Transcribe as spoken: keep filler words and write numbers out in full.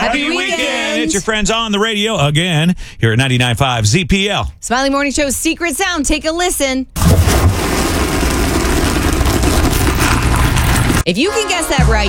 Happy weekend. It's your friends on the radio again here at ninety-nine point five Z P L. Smiley Morning Show's secret sound. Take a listen. If you can guess that right,